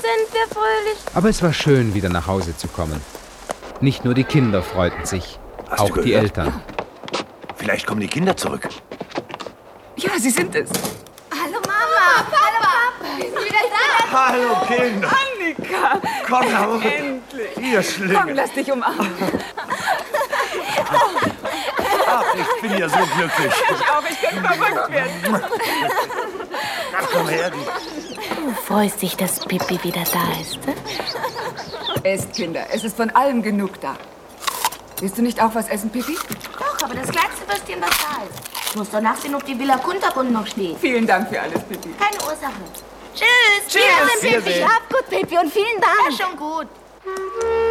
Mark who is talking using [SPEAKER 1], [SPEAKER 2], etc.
[SPEAKER 1] sind wir fröhlich.
[SPEAKER 2] Aber es war schön, wieder nach Hause zu kommen. Nicht nur die Kinder freuten sich, auch die Eltern.
[SPEAKER 3] Vielleicht kommen die Kinder zurück.
[SPEAKER 4] Ja, sie sind es.
[SPEAKER 1] Hallo Mama, hallo Papa, wir sind wieder da.
[SPEAKER 3] Hallo Kinder.
[SPEAKER 4] Annika,
[SPEAKER 3] Komm nach
[SPEAKER 4] endlich.
[SPEAKER 3] Ihr Schlingel.
[SPEAKER 4] Komm, lass dich umarmen.
[SPEAKER 3] Ach, ich bin ja so glücklich.
[SPEAKER 4] Ich auch, ich könnte verrückt werden.
[SPEAKER 3] Ach, komm her.
[SPEAKER 1] Du freust dich, dass Pippi wieder da ist, ne?
[SPEAKER 4] Esst, Kinder, es ist von allem genug da. Willst du nicht auch was essen, Pippi?
[SPEAKER 1] Doch, aber das kleinste Würstchen, was da ist. Ich muss doch nachsehen, ob die Villa Kunterbund noch steht.
[SPEAKER 4] Vielen Dank für alles, Pippi.
[SPEAKER 1] Keine Ursache. Tschüss. Tschüss, Pippi. Schlaf gut, Pippi, und vielen Dank. Ja, schon gut.